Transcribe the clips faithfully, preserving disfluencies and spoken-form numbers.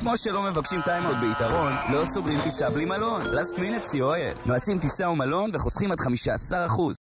כמו שלא מבקשים טיימאוט ביתרון, לא סוגרים טיסה בלי מלון. Last Minute סי או אל. נועצים טיסה ומלון וחוסכים עד חמישה עשר אחוז.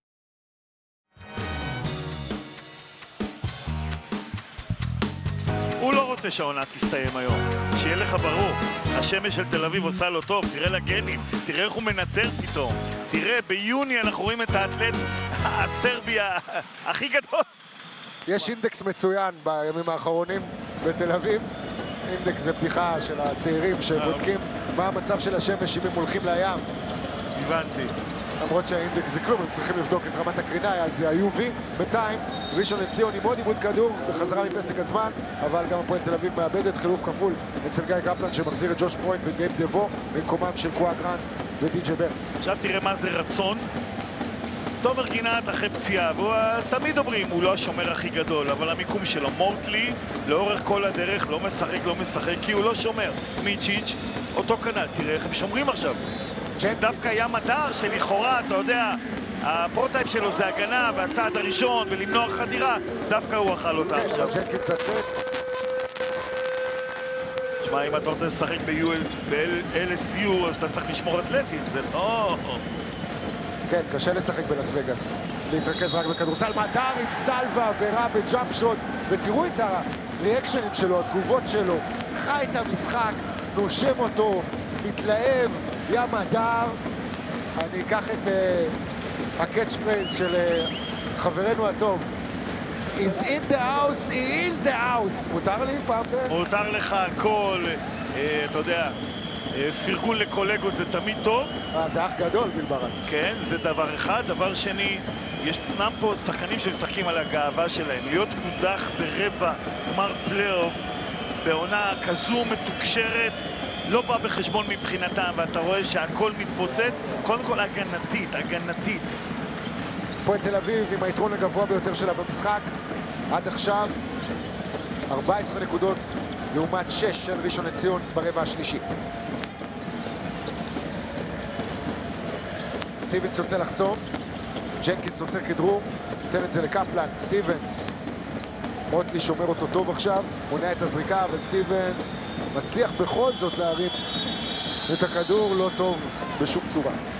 הוא לא רוצה שהעונה תסתיים היום. שיהיה לך ברור, השמש של תל אביב עושה לו טוב, תראה לגנים, תראה איך הוא מנטר פתאום. תראה, ביוני אנחנו רואים את האתלט הסרביה הכי גדול. יש אינדקס מצוין בימים האחרונים בתל אביב. אינדקס זה בדיחה של הצעירים שבודקים מה המצב של השמש אם הם הולכים לים. הבנתי. למרות שהאינדקס זה כלום, הם צריכים לבדוק את רמת הקרינה, אז זה ה-יו וי. בינתיים, ראשון לציון עם עוד עיבוד כדור בחזרה מפסק הזמן, אבל גם הפועל תל אביב מאבדת חילוף כפול אצל גיא קפלן שמחזיר את ג'וש פרוין וגייב דבו במקומם של קואה גרנד ודי.ג'יי ברץ. עכשיו תראה מה זה רצון. תומר גינת אחרי פציעה, ותמיד אומרים, הוא לא השומר הכי גדול, אבל המיקום שלו, מורטלי, לאורך כל הדרך, לא משחק, לא משחק, כי הוא לא שומר. מיצ'יץ', אותו כנ"ל, תראה איך הם שומרים עכשיו. דווקא היה מדר שלכאורה, אתה יודע, הפרוטייפ שלו זה הגנה, והצעד הראשון, ולמנוע חדירה, דווקא הוא אכל אותה עכשיו. ג'נקינס הצ'ט. שמע, אם אתה רוצה לשחק ב-אל אס יו, אז אתה צריך לשמור אתלטים, זה לא... כן, קשה לשחק בלס וגאס. להתרכז רק בכדורסל. מדר עם סלווה ורע בג'אמפ שוט. ותראו את הריאקשנים שלו, התגובות שלו. חי את המשחק, נושם אותו, מתלהב. יא מדר. אני אקח את uh, הקאץ' פרייז של uh, חברנו הטוב. Is in the house, he is the house. מותר לי פעם ב... מותר לך הכל, אה, אתה יודע. פרגון לקולגות זה תמיד טוב. אה, זה אח גדול, בלברן. כן, זה דבר אחד. דבר שני, יש פנם פה שחקנים שמשחקים על הגאווה שלהם. להיות מודח ברבע גמר פלייאוף בעונה כזו מתוקשרת לא בא בחשבון מבחינתם, ואתה רואה שהכל מתפוצץ. קודם כל הגנתית, הגנתית. פה את תל אביב עם היתרון הגבוה ביותר שלה במשחק. עד עכשיו ארבע עשרה נקודות לעומת שש של ראשון לציון ברבע השלישי. סטיבנס יוצא לחסום, ג'נקינס עוצר כדרור, נותן את זה לקפלן, סטיבנס. מוטלי שומר אותו טוב עכשיו, מונע את הזריקה, אבל סטיבנס מצליח בכל זאת להרים את הכדור, לא טוב בשום צורה.